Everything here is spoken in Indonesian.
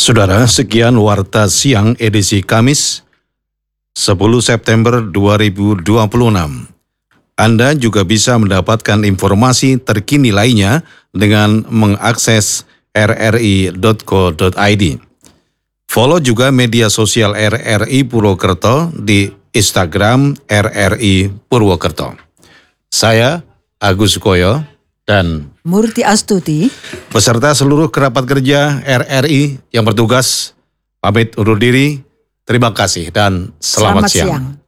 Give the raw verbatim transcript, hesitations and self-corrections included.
Saudara, sekian Warta Siang edisi Kamis sepuluh September dua ribu dua puluh enam. Anda juga bisa mendapatkan informasi terkini lainnya dengan mengakses r r i dot co dot i d. Follow juga media sosial R R I Purwokerto di Instagram R R I Purwokerto. Saya Agus Koyo dan Murti Astuti beserta seluruh kerabat kerja R R I yang bertugas pamit undur diri. Terima kasih dan selamat, selamat siang. siang.